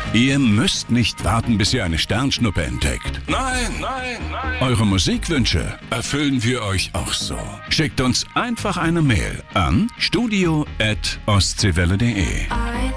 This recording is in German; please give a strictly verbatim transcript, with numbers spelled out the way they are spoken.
Ihr müsst nicht warten, bis ihr eine Sternschnuppe entdeckt. Nein, nein, nein. Eure Musikwünsche erfüllen wir euch auch so. Schickt uns einfach eine Mail an studio at ostseewelle punkt de.